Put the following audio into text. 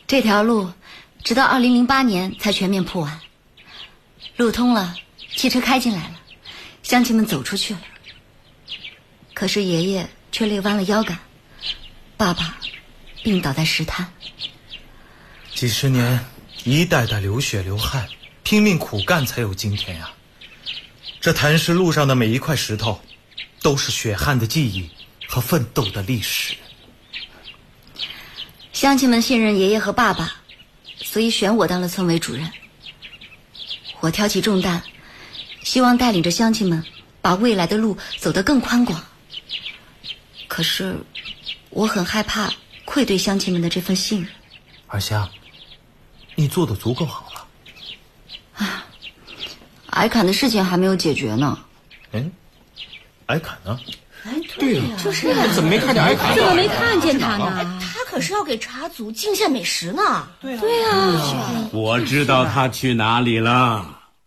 这条路直到2008年才全面铺完。路通了，汽车开进来了，乡亲们走出去了。可是爷爷却累弯了腰杆，爸爸病倒在石滩。 几十年，一代代流血流汗，拼命苦干才有今天呀。这坛石路上的每一块石头，都是血汗的记忆和奋斗的历史。 乡亲们信任爷爷和爸爸，所以选我当了村委主任。我挑起重担，希望带领着乡亲们把未来的路走得更宽广。可是我很害怕愧对乡亲们的这份信任。 二香，你做得足够好了。 矮坎的事情还没有解决呢。 矮坎呢？ 对呀， 就是怎么没看见矮坎？ 怎么没看见他呢？ 他可是要给茶族敬献美食呢。 对呀， 我知道他去哪里了。